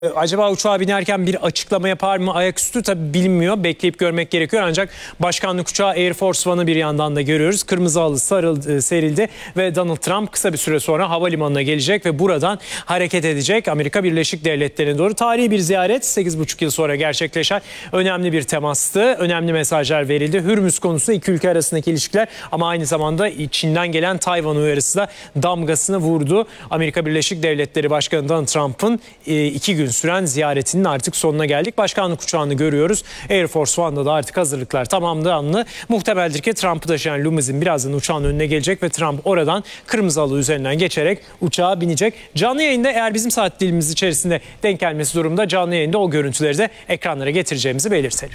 Acaba uçağa binerken bir açıklama yapar mı? Ayaküstü tabii bilinmiyor. Bekleyip görmek gerekiyor. Ancak başkanlık uçağı Air Force One'ı bir yandan da görüyoruz. Kırmızı halı serildi ve Donald Trump kısa bir süre sonra havalimanına gelecek ve buradan hareket edecek. Amerika Birleşik Devletleri'ne doğru tarihi bir ziyaret. 8,5 yıl sonra gerçekleşen önemli bir temastı. Önemli mesajlar verildi. Hürmüz konusu iki ülke arasındaki ilişkiler ama aynı zamanda Çin'den gelen Tayvan uyarısı da damgasını vurdu. Amerika Birleşik Devletleri Başkanı Donald Trump'ın 2 gün süren ziyaretinin artık sonuna geldik. Başkanlık uçağını görüyoruz. Air Force One'da da artık hazırlıklar tamamlandı. Muhtemeldir ki Trump'ı taşıyan limuzin birazdan uçağın önüne gelecek ve Trump oradan kırmızı halı üzerinden geçerek uçağa binecek. Canlı yayında eğer bizim saat dilimimiz içerisinde denk gelmesi durumda canlı yayında o görüntüleri de ekranlara getireceğimizi belirtelim.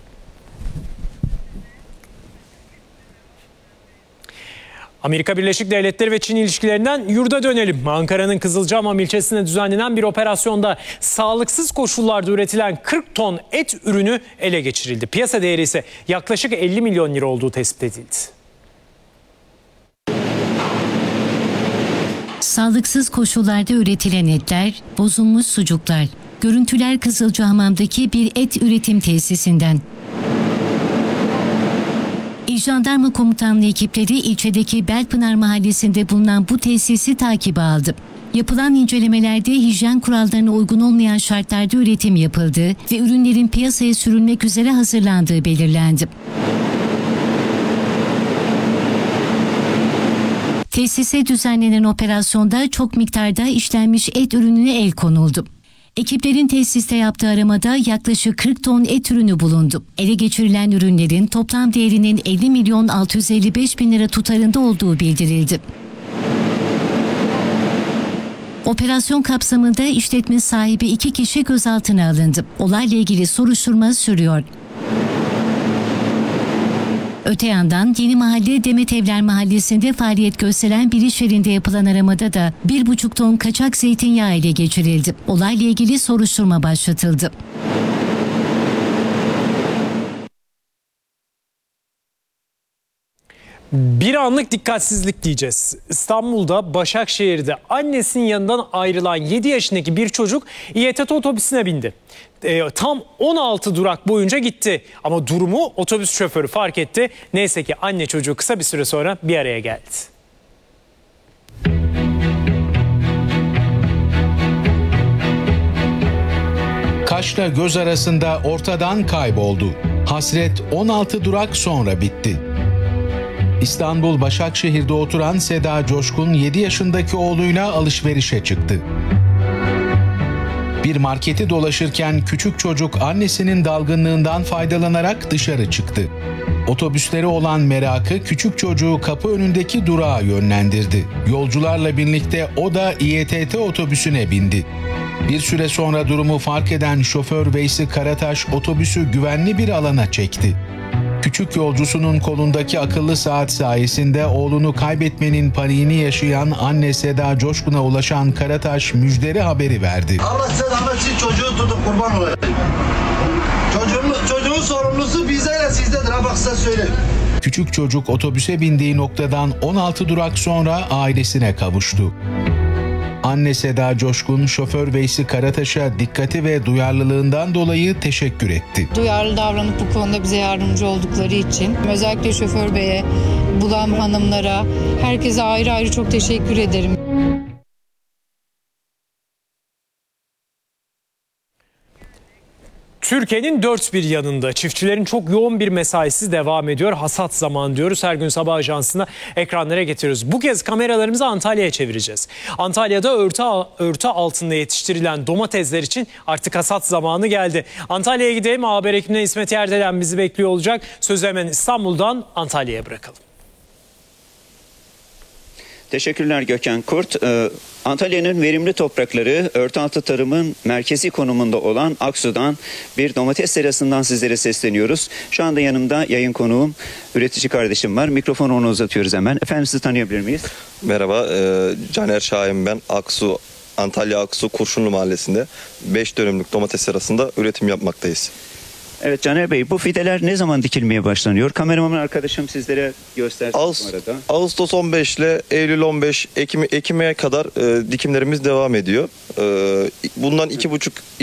Amerika Birleşik Devletleri ve Çin ilişkilerinden yurda dönelim. Ankara'nın Kızılcahamam ilçesinde düzenlenen bir operasyonda sağlıksız koşullarda üretilen 40 ton et ürünü ele geçirildi. Piyasa değeri ise yaklaşık 50 milyon lira olduğu tespit edildi. Sağlıksız koşullarda üretilen etler, bozulmuş sucuklar. Görüntüler Kızılcahamam'daki bir et üretim tesisinden. İl Jandarma Komutanlığı ekipleri ilçedeki Belpınar Mahallesi'nde bulunan bu tesisi takibe aldı. Yapılan incelemelerde hijyen kurallarına uygun olmayan şartlarda üretim yapıldı ve ürünlerin piyasaya sürülmek üzere hazırlandığı belirlendi. Tesise düzenlenen operasyonda çok miktarda işlenmiş et ürününe el konuldu. Ekiplerin tesiste yaptığı aramada yaklaşık 40 ton et ürünü bulundu. Ele geçirilen ürünlerin toplam değerinin 50 milyon 655 bin lira tutarında olduğu bildirildi. Operasyon kapsamında işletme sahibi 2 kişi gözaltına alındı. Olayla ilgili soruşturma sürüyor. Öte yandan Yeni Mahalle Demetevler Mahallesi'nde faaliyet gösteren bir iş yerinde yapılan aramada da 1,5 ton kaçak zeytinyağı ele geçirildi. Olayla ilgili soruşturma başlatıldı. Bir anlık dikkatsizlik diyeceğiz. İstanbul'da Başakşehir'de annesinin yanından ayrılan 7 yaşındaki bir çocuk İETT otobüsüne bindi. Tam 16 durak boyunca gitti ama durumu otobüs şoförü fark etti. Neyse ki anne çocuğu kısa bir süre sonra bir araya geldi. Kaşla göz arasında ortadan kayboldu. Hasret 16 durak sonra bitti. İstanbul Başakşehir'de oturan Seda Coşkun 7 yaşındaki oğluyla alışverişe çıktı. Bir marketi dolaşırken küçük çocuk annesinin dalgınlığından faydalanarak dışarı çıktı. Otobüslere olan merakı küçük çocuğu kapı önündeki durağa yönlendirdi. Yolcularla birlikte o da İETT otobüsüne bindi. Bir süre sonra durumu fark eden şoför Veysi Karataş otobüsü güvenli bir alana çekti. Küçük yolcusunun kolundaki akıllı saat sayesinde oğlunu kaybetmenin paniğini yaşayan anne Seda Coşkun'a ulaşan Karataş müjdeli haberi verdi. Allah size rahmet etsin, çocuğu tutup kurban olayım. Çocuğun sorumlusu bizlerle sizdedir, ha bak size söyleyeyim. Küçük çocuk otobüse bindiği noktadan 16 durak sonra ailesine kavuştu. Anne Seda Coşkun, şoför Veysi Karataş'a dikkati ve duyarlılığından dolayı teşekkür etti. Duyarlı davranıp bu konuda bize yardımcı oldukları için özellikle şoför beye, bulam hanımlara, herkese ayrı ayrı çok teşekkür ederim. Türkiye'nin dört bir yanında çiftçilerin çok yoğun bir mesaisi devam ediyor. Hasat zamanı diyoruz. Her gün sabah ajansına ekranlara getiriyoruz. Bu kez kameralarımızı Antalya'ya çevireceğiz. Antalya'da örtü altında yetiştirilen domatesler için artık hasat zamanı geldi. Antalya'ya gidelim. Haber ekibinden İsmet Yerdelen bizi bekliyor olacak. Sözü hemen İstanbul'dan Antalya'ya bırakalım. Teşekkürler Gökhan Kurt. Antalya'nın verimli toprakları örtüaltı tarımın merkezi konumunda olan Aksu'dan bir domates serasından sizlere sesleniyoruz. Şu anda yanımda yayın konuğum, üretici kardeşim var. Mikrofonu ona uzatıyoruz hemen. Efendim sizi tanıyabilir miyiz? Merhaba, Caner Şahin ben. Antalya Aksu Kurşunlu Mahallesi'nde 5 dönümlük domates serasında üretim yapmaktayız. Evet Caner Bey, bu fideler ne zaman dikilmeye başlanıyor? Kameraman arkadaşım sizlere göstersin bu arada. Ağustos 15 ile Eylül 15 Ekim'e kadar dikimlerimiz devam ediyor. Bundan